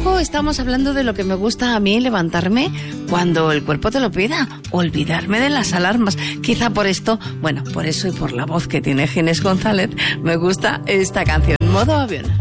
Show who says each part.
Speaker 1: poco estamos hablando de lo que me gusta a mí levantarme cuando el cuerpo te lo pida, olvidarme de las alarmas. Quizá por esto, bueno, por eso y por la voz que tiene Ginés González, me gusta esta canción, Modo Avión.